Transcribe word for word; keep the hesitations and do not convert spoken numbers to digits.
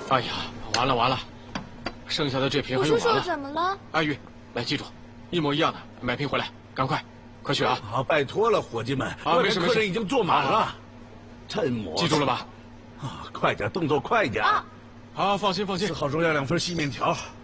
哎呀，完了完了，剩下的这瓶我叔叔还用完了。 怎么了？ 阿玉，来记住，一模一样的买瓶回来，赶快，快去啊！ 好，拜托了，伙计们， 啊， 外没事没事， 面客人已经坐满了。趁磨， 记住了吧？ 啊，快点，动作快点。 啊， 好，放心放心。 四号桌要两份细面条。